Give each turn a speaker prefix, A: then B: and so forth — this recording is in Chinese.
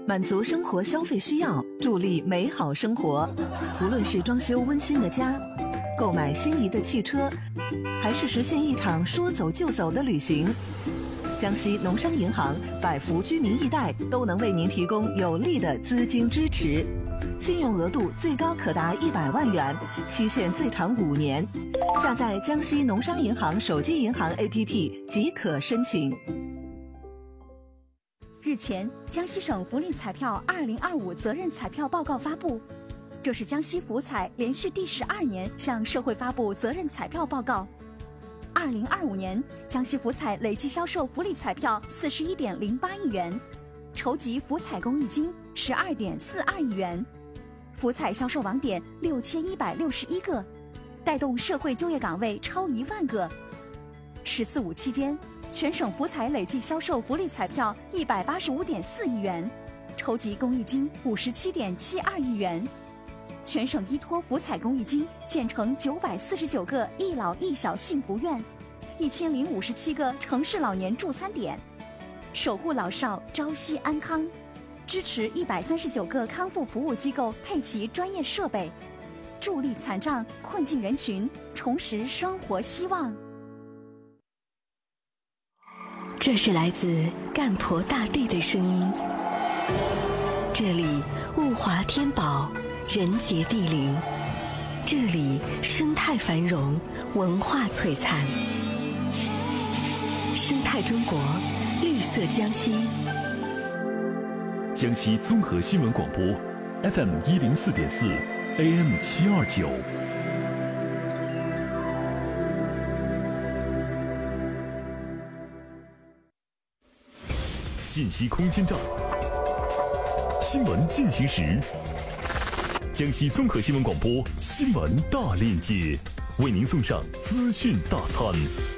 A: 满足生活消费需要，助力美好生活。无论是装修温馨的家，购买心仪的汽车，还是实现一场说走就走的旅行，江西农商银行百福居民易贷都能为您提供有力的资金支持，信用额度最高可达100万元，期限最长5年。下载江西农商银行手机银行 APP 即可申请。
B: 日前，江西省福利彩票2025责任彩票报告发布，这是江西福彩连续第12年向社会发布责任彩票报告。2025年，江西福彩累计销售福利彩票41.08亿元，筹集福彩公益金12.42亿元，福彩销售网点6161个，带动社会就业岗位超1万个。“14·5”期间，全省福彩累计销售福利彩票185.4亿元，筹集公益金57.72亿元。全省依托福彩公益金建成949个一老一小幸福院，1057个城市老年助餐点，守护老少朝夕安康，支持139个康复服务机构配齐专业设备，助力残障困境人群重拾生活希望。
C: 这是来自干婆大地的声音，这里物华天宝，人杰地灵，这里生态繁荣，文化璀璨。生态中国，绿色江西。
D: 江西综合新闻广播 FM 104.4 AM 729。信息空间站，新闻进行时。江西综合新闻广播新闻大链接，为您送上资讯大餐。